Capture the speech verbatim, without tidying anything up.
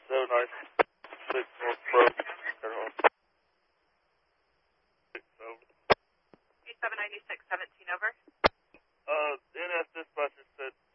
seven nine six North Road. eight seven nine six seventeen over. Uh, N S dispatcher said